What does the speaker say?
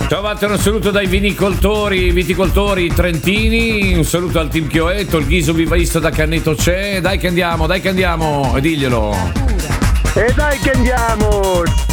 Ciao Walter, un saluto dai viticoltori trentini, un saluto al team Chioetto, il ghiso vivaista da Canneto c'è, dai che andiamo, e diglielo. E dai che andiamo!